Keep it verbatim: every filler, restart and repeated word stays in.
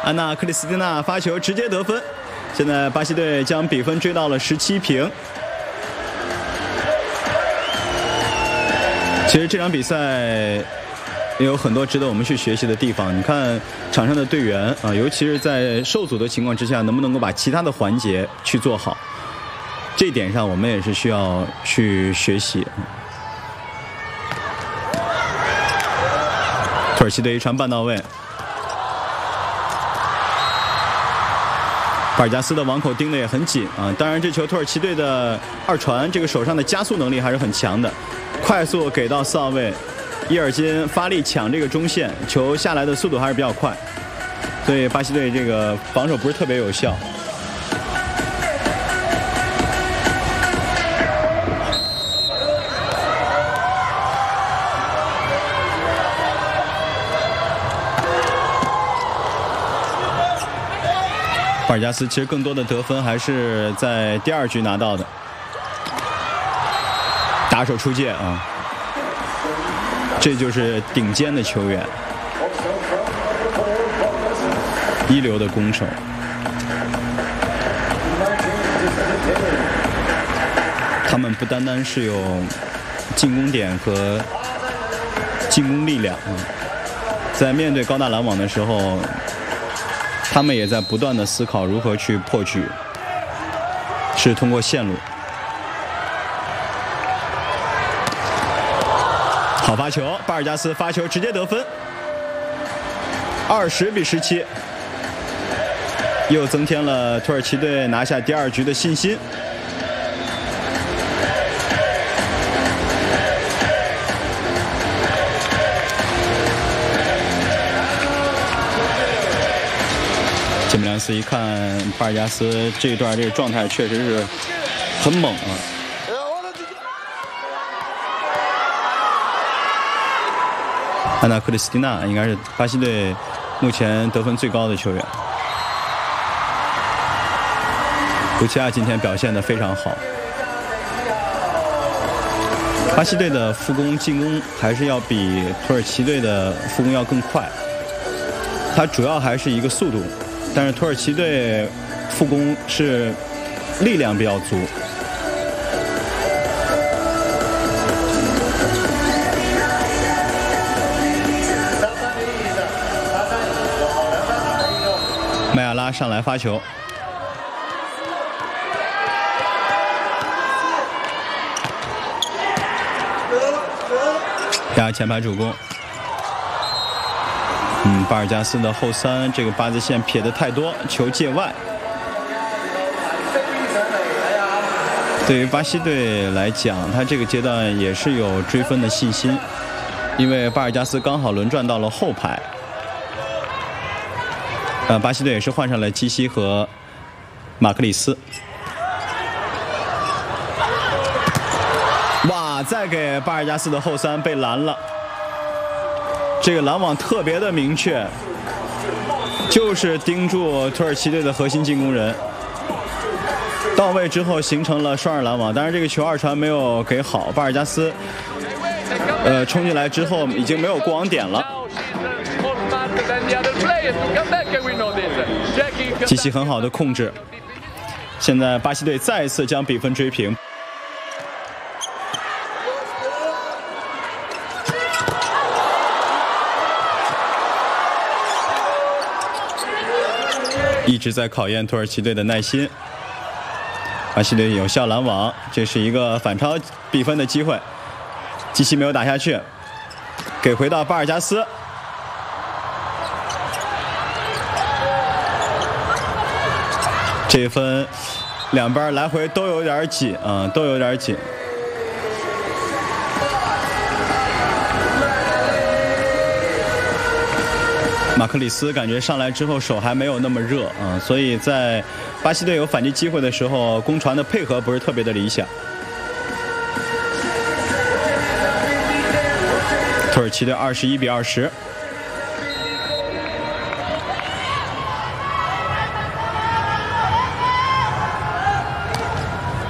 安娜克里斯蒂娜发球直接得分，现在巴西队将比分追到了十七平。其实这场比赛也有很多值得我们去学习的地方。你看场上的队员啊，尤其是在受阻的情况之下，能不能够把其他的环节去做好？这一点上，我们也是需要去学习。土耳其队一传半到位，巴尔加斯的网口盯得也很紧啊。当然，这球土耳其队的二传，这个手上的加速能力还是很强的，快速给到四号位。伊尔金发力抢这个中线，球下来的速度还是比较快，所以巴西队这个防守不是特别有效。巴尔加斯其实更多的得分还是在第二局拿到的，打手出界啊。这就是顶尖的球员，一流的攻手。他们不单单是有进攻点和进攻力量，在面对高大拦网的时候，他们也在不断的思考如何去破局，是通过线路。好发球，巴尔加斯发球直接得分，二十比十七，又增添了土耳其队拿下第二局的信心。吉姆良斯一看巴尔加斯这一段这个状态确实是很猛啊。安娜克里斯蒂娜应该是巴西队目前得分最高的球员。卢齐亚今天表现得非常好。巴西队的复攻进攻还是要比土耳其队的复攻要更快，它主要还是一个速度，但是土耳其队复攻是力量比较足。麦亚拉上来发球，压前排主攻。嗯，巴尔加斯的后三这个八字线撇得太多，球界外。对于巴西队来讲，他这个阶段也是有追分的信心，因为巴尔加斯刚好轮转到了后排。呃，巴西队也是换上了基西和马克里斯。哇，再给巴尔加斯的后三被拦了，这个拦网特别的明确，就是盯住土耳其队的核心进攻人。到位之后形成了双二拦网，当然这个球二传没有给好，巴尔加斯呃冲进来之后已经没有过网点了。基西很好的控制，现在巴西队再一次将比分追平。一直在考验土耳其队的耐心。巴西队有效拦网，这是一个反超比分的机会。基西没有打下去，给回到巴尔加斯。这一分两边来回都有点紧啊、嗯，都有点紧。马克里斯感觉上来之后手还没有那么热啊、嗯，所以在巴西队有反击机会的时候，攻传的配合不是特别的理想。土耳其队二十一比二十。